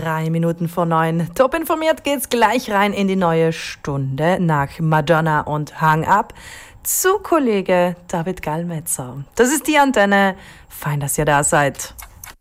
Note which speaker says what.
Speaker 1: 3 Minuten vor 9. Top informiert geht's gleich rein in die neue Stunde nach Madonna und Hang Up zu Kollege David Gallmetzer. Das ist die Antenne. Fein, dass ihr da seid.